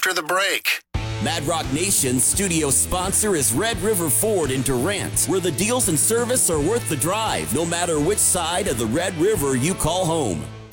after the break. Mad Rock Nation's studio sponsor is Red River Ford in Durant, where the deals and service are worth the drive, no matter which side of the Red River you call home.